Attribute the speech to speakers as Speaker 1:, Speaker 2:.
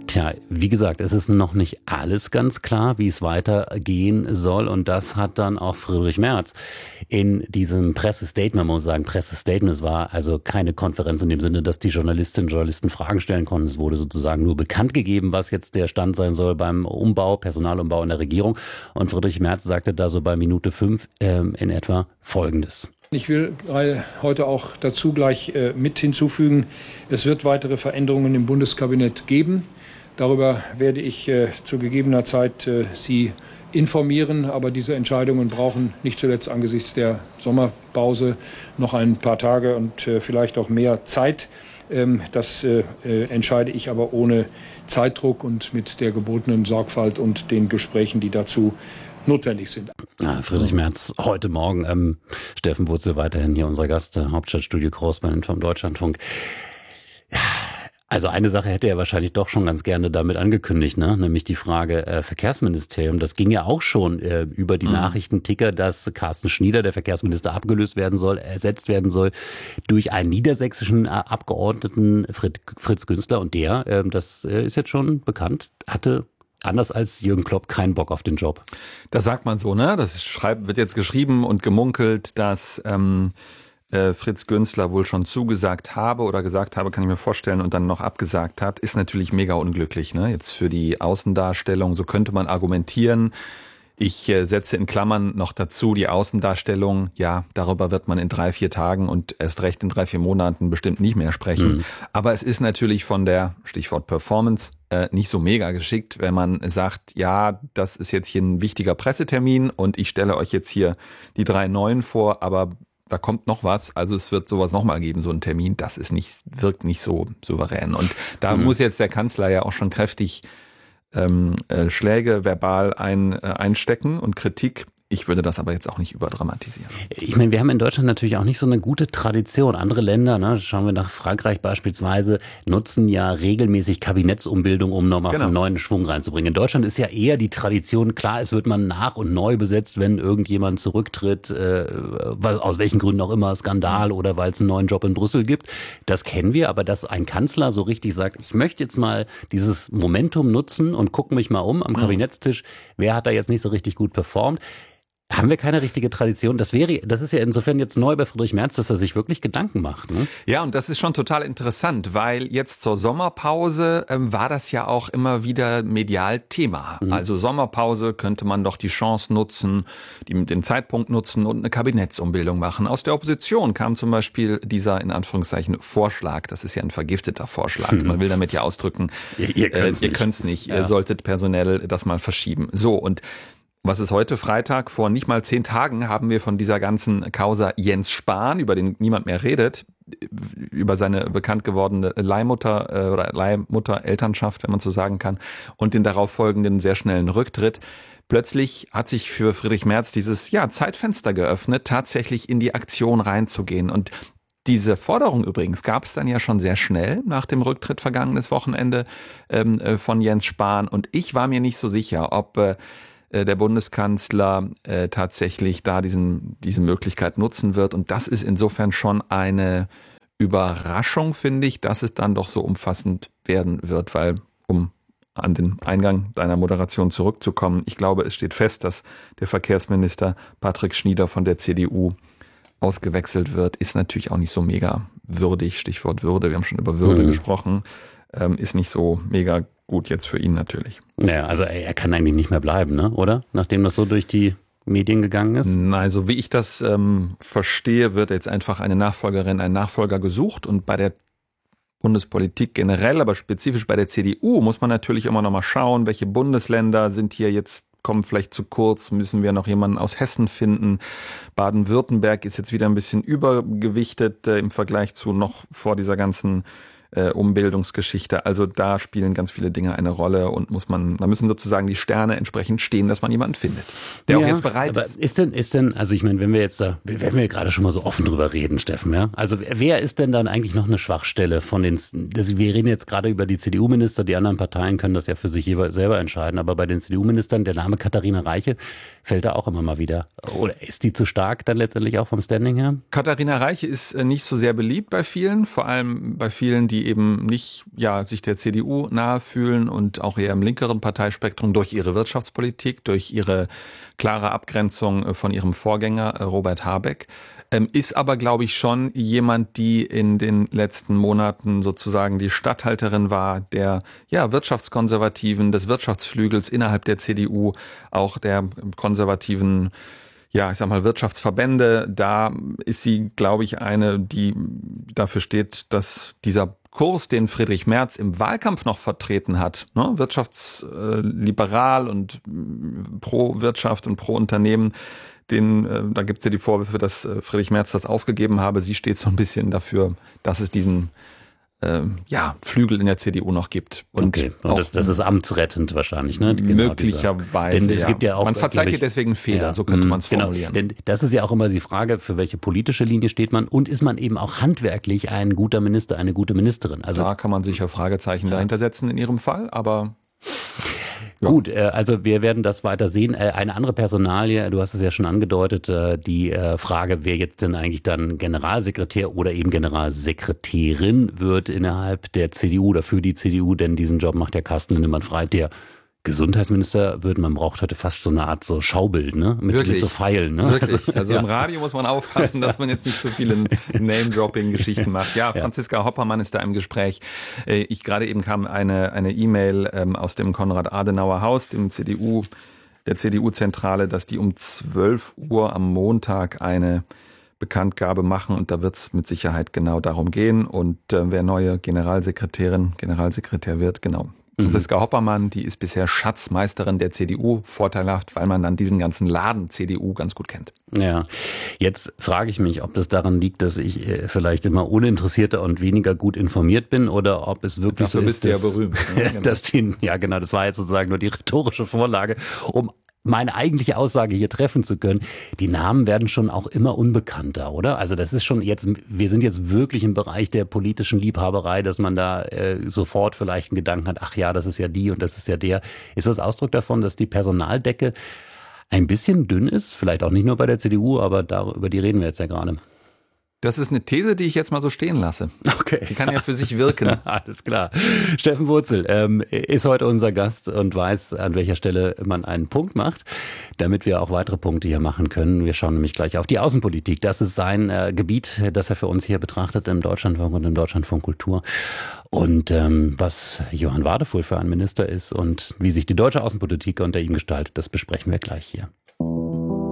Speaker 1: Tja, wie gesagt, es ist noch nicht alles ganz klar, wie es weitergehen soll. Und das hat dann auch Friedrich Merz in diesem Pressestatement, man muss sagen, Pressestatement, es war also keine Konferenz in dem Sinne, dass die Journalistinnen und Journalisten Fragen stellen konnten. Es wurde sozusagen nur bekannt gegeben, was jetzt der Stand sein soll beim Umbau, Personalumbau in der Regierung. Und Friedrich Merz sagte da so bei Minute 5 in etwa Folgendes.
Speaker 2: Ich will heute auch dazu gleich mit hinzufügen, es wird weitere Veränderungen im Bundeskabinett geben. Darüber werde ich zu gegebener Zeit Sie informieren, aber diese Entscheidungen brauchen nicht zuletzt angesichts der Sommerpause noch ein paar Tage und vielleicht auch mehr Zeit. Das entscheide ich aber ohne Zeitdruck und mit der gebotenen Sorgfalt und den Gesprächen, die dazu notwendig sind.
Speaker 1: Friedrich Merz heute Morgen. Steffen Wurzel weiterhin hier unser Gast, Hauptstadtstudio Großbären vom Deutschlandfunk. Also eine Sache hätte er wahrscheinlich doch schon ganz gerne damit angekündigt, ne? Nämlich die Frage Verkehrsministerium. Das ging ja auch schon über die Nachrichtenticker, dass Carsten Schnieder, der Verkehrsminister, abgelöst werden soll, ersetzt werden soll durch einen niedersächsischen Abgeordneten, Fritz Günzler. Und der, das ist jetzt schon bekannt, hatte anders als Jürgen Klopp keinen Bock auf den Job.
Speaker 3: Das sagt man so, ne? Das wird jetzt geschrieben und gemunkelt, dass Fritz Günzler wohl schon zugesagt habe oder gesagt habe, kann ich mir vorstellen, und dann noch abgesagt hat, ist natürlich mega unglücklich, ne? Jetzt für die Außendarstellung, so könnte man argumentieren. Ich setze in Klammern noch dazu die Außendarstellung. Ja, darüber wird man in 3-4 Tagen und erst recht in 3-4 Monaten bestimmt nicht mehr sprechen. Aber es ist natürlich von der, Stichwort Performance, nicht so mega geschickt, wenn man sagt, ja, das ist jetzt hier ein wichtiger Pressetermin und ich stelle euch jetzt hier die 3 Neuen vor, aber da kommt noch was, also es wird sowas nochmal geben, so ein Termin, wirkt nicht so souverän. Und da muss jetzt der Kanzler ja auch schon kräftig Schläge verbal einstecken und Kritik. Ich würde das aber jetzt auch nicht überdramatisieren.
Speaker 1: Ich meine, wir haben in Deutschland natürlich auch nicht so eine gute Tradition. Andere Länder, ne, schauen wir nach Frankreich beispielsweise, nutzen ja regelmäßig Kabinettsumbildung, um nochmal einen neuen Schwung reinzubringen. In Deutschland ist ja eher die Tradition, klar, es wird man nach und neu besetzt, wenn irgendjemand zurücktritt, aus welchen Gründen auch immer, Skandal oder weil es einen neuen Job in Brüssel gibt. Das kennen wir, aber dass ein Kanzler so richtig sagt, ich möchte jetzt mal dieses Momentum nutzen und gucke mich mal um am Kabinettstisch, wer hat da jetzt nicht so richtig gut performt. Haben wir keine richtige Tradition? Das ist ja insofern jetzt neu bei Friedrich Merz, dass er sich wirklich Gedanken macht. Ne?
Speaker 3: Ja, und das ist schon total interessant, weil jetzt zur Sommerpause war das ja auch immer wieder medial Thema. Also Sommerpause könnte man doch die Chance nutzen, den Zeitpunkt nutzen und eine Kabinettsumbildung machen. Aus der Opposition kam zum Beispiel dieser, in Anführungszeichen, Vorschlag. Das ist ja ein vergifteter Vorschlag. Man will damit ja ausdrücken, ihr könnt's nicht. Ihr solltet personell das mal verschieben. So, und was ist heute Freitag? Vor nicht mal 10 Tagen haben wir von dieser ganzen Causa Jens Spahn, über den niemand mehr redet, über seine bekannt gewordene Leihmutter oder Leihmutter-Elternschaft, wenn man so sagen kann, und den darauf folgenden sehr schnellen Rücktritt. Plötzlich hat sich für Friedrich Merz dieses Zeitfenster geöffnet, tatsächlich in die Aktion reinzugehen. Und diese Forderung übrigens gab es dann ja schon sehr schnell nach dem Rücktritt vergangenes Wochenende von Jens Spahn. Und ich war mir nicht so sicher, ob der Bundeskanzler tatsächlich da diese Möglichkeit nutzen wird. Und das ist insofern schon eine Überraschung, finde ich, dass es dann doch so umfassend werden wird, weil, um an den Eingang deiner Moderation zurückzukommen, ich glaube, es steht fest, dass der Verkehrsminister Patrick Schnieder von der CDU ausgewechselt wird, ist natürlich auch nicht so mega würdig, Stichwort Würde, wir haben schon über Würde gesprochen, ist nicht so mega gut jetzt für ihn natürlich.
Speaker 1: Naja, also er kann eigentlich nicht mehr bleiben, ne? Oder? Nachdem das so durch die Medien gegangen ist?
Speaker 3: Nein, so wie ich das verstehe, wird jetzt einfach eine Nachfolgerin, ein Nachfolger gesucht. Und bei der Bundespolitik generell, aber spezifisch bei der CDU, muss man natürlich immer noch mal schauen, welche Bundesländer sind hier jetzt, kommen vielleicht zu kurz, müssen wir noch jemanden aus Hessen finden. Baden-Württemberg ist jetzt wieder ein bisschen übergewichtet im Vergleich zu noch vor dieser ganzen Umbildungsgeschichte. Also da spielen ganz viele Dinge eine Rolle und da müssen sozusagen die Sterne entsprechend stehen, dass man jemanden findet, der auch jetzt bereit ist.
Speaker 1: Ist denn, also ich meine, wenn wir gerade schon mal so offen drüber reden, Steffen, ja? Also wer ist denn dann eigentlich noch eine Schwachstelle von wir reden jetzt gerade über die CDU-Minister, die anderen Parteien können das ja für sich jeweils selber entscheiden, aber bei den CDU-Ministern, der Name Katharina Reiche fällt da auch immer mal wieder. Oder ist die zu stark dann letztendlich auch vom Standing her?
Speaker 3: Katharina Reiche ist nicht so sehr beliebt bei vielen, vor allem bei vielen, die die eben nicht sich der CDU nahe fühlen und auch eher im linkeren Parteispektrum durch ihre Wirtschaftspolitik, durch ihre klare Abgrenzung von ihrem Vorgänger Robert Habeck. Ist aber, glaube ich, schon jemand, die in den letzten Monaten sozusagen die Statthalterin war der Wirtschaftskonservativen, des Wirtschaftsflügels innerhalb der CDU, auch der konservativen Wirtschaftsverbände. Da ist sie, glaube ich, eine, die dafür steht, dass dieser Kurs, den Friedrich Merz im Wahlkampf noch vertreten hat, ne, wirtschaftsliberal und pro Wirtschaft und pro Unternehmen, da gibt es ja die Vorwürfe, dass Friedrich Merz das aufgegeben habe. Sie steht so ein bisschen dafür, dass es diesen Flügel in der CDU noch gibt.
Speaker 1: Und das ist amtsrettend wahrscheinlich, ne?
Speaker 3: Genau, möglicherweise.
Speaker 1: Denn es gibt ja auch,
Speaker 3: man verzeiht ihr deswegen Fehler, so könnte man es formulieren.
Speaker 1: Denn das ist ja auch immer die Frage, für welche politische Linie steht man und ist man eben auch handwerklich ein guter Minister, eine gute Ministerin. Also
Speaker 3: da kann man sicher Fragezeichen dahinter setzen in ihrem Fall, aber
Speaker 1: ja. Gut, also wir werden das weiter sehen. Eine andere Personalie, du hast es ja schon angedeutet, die Frage, wer jetzt denn eigentlich dann Generalsekretär oder eben Generalsekretärin wird innerhalb der CDU oder für die CDU, denn diesen Job macht der Carsten Linnemann-Freit, der Gesundheitsminister wird. Man braucht heute fast so eine Art so Schaubild, ne? Mit so Pfeilen, ne?
Speaker 3: Wirklich. Also im Radio muss man aufpassen, dass man jetzt nicht so viele Name-Dropping-Geschichten macht. Ja, Franziska Hoppermann ist da im Gespräch. Gerade eben kam eine E-Mail aus dem Konrad-Adenauer-Haus, der CDU-Zentrale, dass die um 12 Uhr am Montag eine Bekanntgabe machen und da wird es mit Sicherheit genau darum gehen. Und wer neue Generalsekretär wird, genau. Franziska Hoppermann, die ist bisher Schatzmeisterin der CDU, vorteilhaft, weil man dann diesen ganzen Laden CDU ganz gut kennt.
Speaker 1: Ja, jetzt frage ich mich, ob das daran liegt, dass ich vielleicht immer uninteressierter und weniger gut informiert bin oder ob es wirklich
Speaker 3: dafür
Speaker 1: so ist,
Speaker 3: bist du ja berühmt. Ne?
Speaker 1: Das war jetzt sozusagen nur die rhetorische Vorlage, um meine eigentliche Aussage hier treffen zu können. Die Namen werden schon auch immer unbekannter, oder? Also das ist schon jetzt, wir sind jetzt wirklich im Bereich der politischen Liebhaberei, dass man da sofort vielleicht einen Gedanken hat, ach ja, das ist ja die und das ist ja der. Ist das Ausdruck davon, dass die Personaldecke ein bisschen dünn ist? Vielleicht auch nicht nur bei der CDU, aber über die reden wir jetzt ja gerade.
Speaker 3: Das ist eine These, die ich jetzt mal so stehen lasse.
Speaker 1: Okay.
Speaker 3: Die kann ja für sich wirken.
Speaker 1: Alles klar. Steffen Wurzel ist heute unser Gast und weiß, an welcher Stelle man einen Punkt macht, damit wir auch weitere Punkte hier machen können. Wir schauen nämlich gleich auf die Außenpolitik. Das ist sein Gebiet, das er für uns hier betrachtet im Deutschlandfunk und im Deutschlandfunk Kultur. Und was Johann Wadefuhl für ein Minister ist und wie sich die deutsche Außenpolitik unter ihm gestaltet, das besprechen wir gleich hier.